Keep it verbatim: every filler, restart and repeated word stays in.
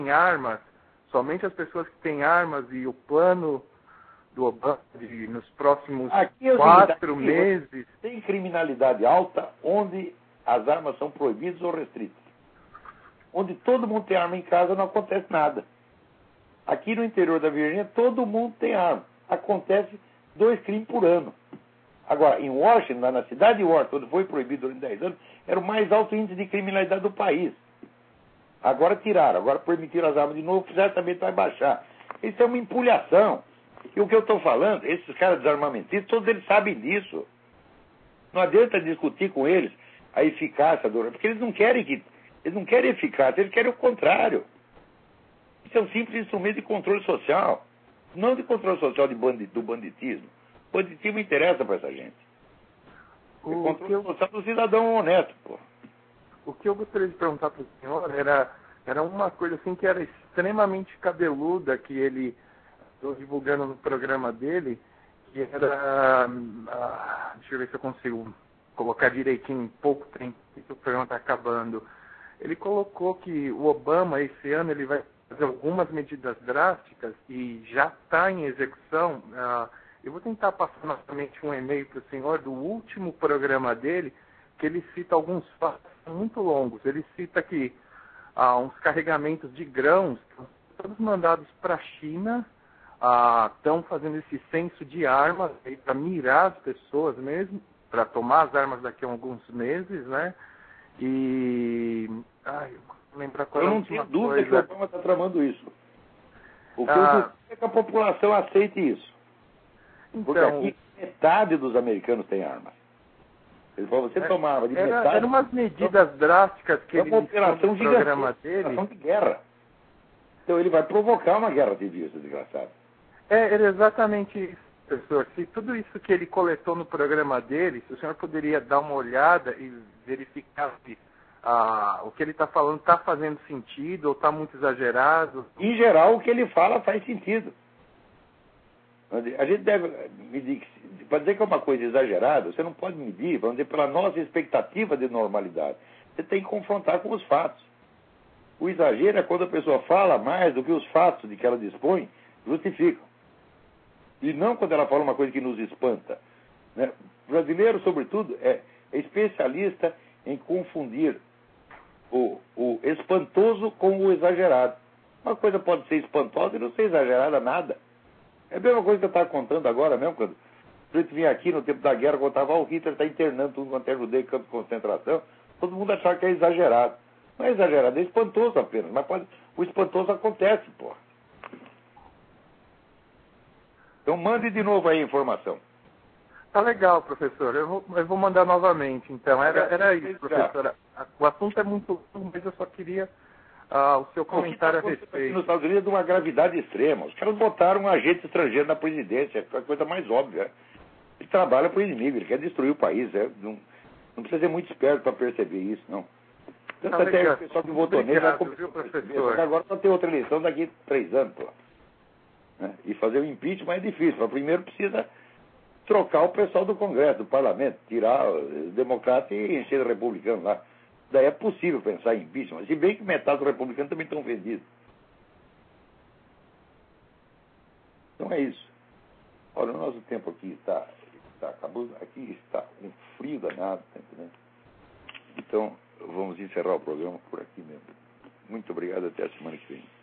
têm armas, somente as pessoas que têm armas e o plano do Obama de, nos próximos Aqui é o quatro seguinte, meses... Tem criminalidade alta onde as armas são proibidas ou restritas. Onde todo mundo tem arma em casa, não acontece nada. Aqui no interior da Virgínia, todo mundo tem arma. Acontece dois crimes por ano. Agora, em Washington, na cidade de Washington, onde foi proibido durante dez anos, era o mais alto índice de criminalidade do país. Agora tiraram, agora permitiram as armas de novo, certamente vai baixar. Isso é uma empulhação. E o que eu estou falando, esses caras desarmamentistas, todos eles sabem disso. Não adianta discutir com eles a eficácia do... Porque eles não querem que... Eles não querem eficácia, eles querem o contrário. Isso é um simples instrumento de controle social. Não de controle social de bandi, do banditismo. O banditismo interessa para essa gente. O é controle eu... social do cidadão honesto, pô. O que eu gostaria de perguntar para o senhor era, era uma coisa assim que era extremamente cabeluda, que ele estou divulgando no programa dele, que era... Ah, deixa eu ver se eu consigo colocar direitinho em pouco tempo, que o programa está acabando. Ele colocou que o Obama, esse ano, ele vai fazer algumas medidas drásticas e já está em execução. Ah, eu vou tentar passar novamente um e-mail para o senhor do último programa dele, que ele cita alguns fatos muito longos. Ele cita que ah, uns carregamentos de grãos, todos mandados para a China, estão ah, fazendo esse censo de armas para mirar as pessoas mesmo, para tomar as armas daqui a alguns meses, né? E... Ai, eu vou lembrar qual eu é a não última tenho dúvida coisa. que o Obama está tramando isso. O que Ah, eu duvido é que a população aceite isso. Porque então, aqui metade dos americanos tem armas. Ele falou, você é, tomava de era, metade... Eram umas medidas drásticas que é ele uma listou operação no gigante, programa uma operação dele. de guerra. Então ele vai provocar uma guerra civil, esse desgraçado. É, era exatamente isso, professor. Se tudo isso que ele coletou no programa dele, se o senhor poderia dar uma olhada e verificar se ah, o que ele está falando está fazendo sentido ou está muito exagerado. Em geral, o que ele fala faz sentido. A gente deve medir, para dizer que é uma coisa exagerada, você não pode medir, vamos dizer, pela nossa expectativa de normalidade. Você tem que confrontar com os fatos. O exagero é quando a pessoa fala mais do que os fatos de que ela dispõe justificam. E não quando ela fala uma coisa que nos espanta. Né? O brasileiro, sobretudo, é, é especialista em confundir o, o espantoso com o exagerado. Uma coisa pode ser espantosa e não ser exagerada nada. É a mesma coisa que eu estava contando agora mesmo, quando a gente vinha aqui no tempo da guerra, contava, oh, o Hitler está internando tudo quanto é judeu em campo de concentração, todo mundo achava que é exagerado. Não é exagerado, é espantoso apenas, mas pode, o espantoso acontece, porra. Então mande de novo aí a informação. Tá legal, professor. Eu vou, eu vou mandar novamente, então. Era, era isso, professora. O assunto é muito longo, mas eu só queria ah, o seu comentário a respeito. Aqui nos Estados Unidos é de uma gravidade extrema. Os caras botaram um agente estrangeiro na presidência, é a coisa mais óbvia. Ele trabalha para o inimigo, ele quer destruir o país. É, não, não precisa ser muito esperto para perceber isso, não. Tanto tá até legal. o pessoal que votou nele vai começar viu, a perceber. professor? Agora vai ter outra eleição daqui a três anos, pô. Né? E fazer o impeachment é difícil, mas primeiro precisa trocar o pessoal do Congresso, do Parlamento, tirar os democratas e encher o republicano lá. Daí é possível pensar em impeachment, se bem que metade dos republicanos também estão vendidos. Então é isso. Olha, o nosso tempo aqui está, está acabando, aqui está um frio danado, tá entendendo? Então, vamos encerrar o programa por aqui mesmo. Muito obrigado, até a semana que vem.